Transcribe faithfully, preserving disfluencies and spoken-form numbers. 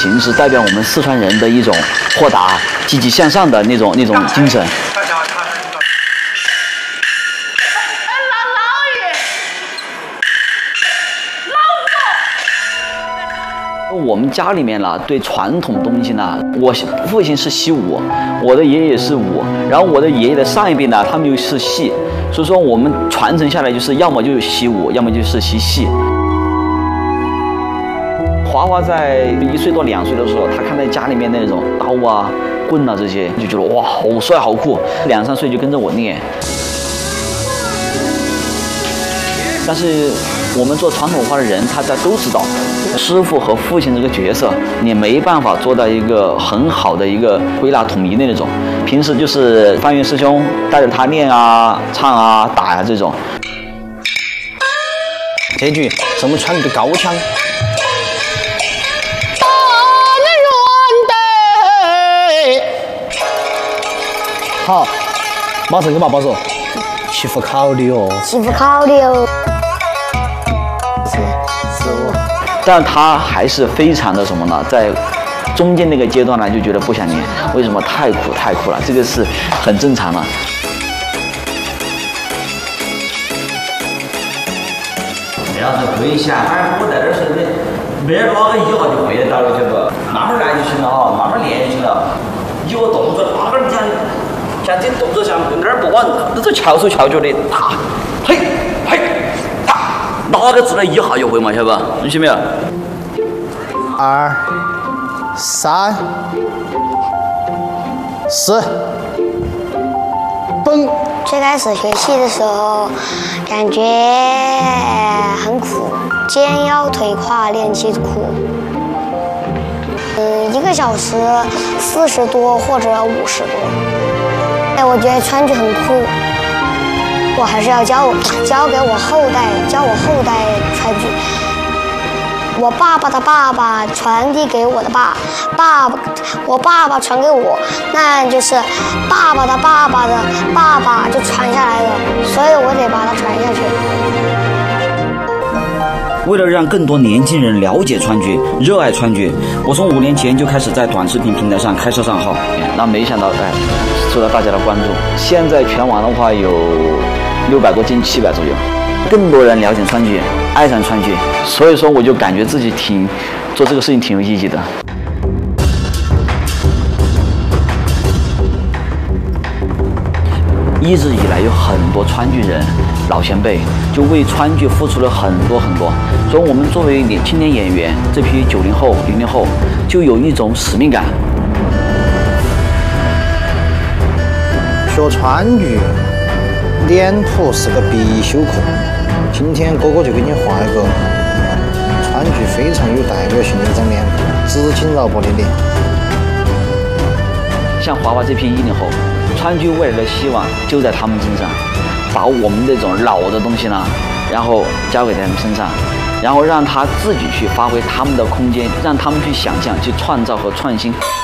形式代表我们四川人的一种豁达、积极向上的那种那种精神。我们家里面呢，对传统东西呢，我父亲是习武，我的爷爷是武，然后我的爷爷的上一辈呢，他们又是戏，所以说我们传承下来就是要么就是习武，要么就是习戏。华华在一岁多两岁的时候，他看到家里面那种刀啊、棍啊这些，就觉得哇，好帅好酷。两三岁就跟着我练。但是我们做传统文化的人，大家都知道，师傅和父亲这个角色，你没办法做到一个很好的一个归纳统一的那种。平时就是方圆师兄带着他练啊、唱啊、打呀、啊、这种。 这句是我们川剧的高腔。好，马上跟爸爸说，媳妇考虑哦， 媳妇考虑哦。是是我， 但他还是非常的什么呢？在中间那个阶段呢，就觉得不想练，为什么？太苦太苦了，这个是很正常的。 这样子跪下，哎，我在这儿是的，没哪个以后就会到了，晓得不？慢慢来就行了哈，慢慢练就行了。以后动作哪个像像这动作像哪儿不稳，都是翘手翘脚的，踏，嘿，嘿，踏，哪个字呢？一下就会嘛，晓得不？你晓没有？ 二、三、四，蹦。 最开始学戏的时候，感觉很苦，肩腰腿胯练气苦。嗯，一个小时四十多或者五十多。哎，我觉得川剧很酷，我还是要教我教给我后代，教我后代川剧。我爸爸的爸爸传递给我的爸爸爸，我爸爸传给我，那就是爸爸的爸爸的爸爸就传下来了，所以我得把它传下去。 为了让更多年轻人了解川剧、热爱川剧，我从五年前就开始在短视频平台上开设账号，那没想到哎，受到大家的关注。现在全网的话有六百多，近七百左右。更多人了解川剧，爱上川剧，所以说我就感觉自己挺做这个事情挺有意义的。一直以来有很多川剧人、老前辈就为川剧付出了很多很多，所以我们作为年青年演员，这批九零后、零零后就有一种使命感。 学川剧，脸谱是个必修课。今天哥哥就给你画一个川剧非常有代表性的一张脸谱，直襟绕脖的脸。 像华华这批一零后，川剧未来的希望就在他们身上，把我们这种老的东西呢，然后交给他们身上，然后让他自己去发挥他们的空间，让他们去想象、去创造和创新。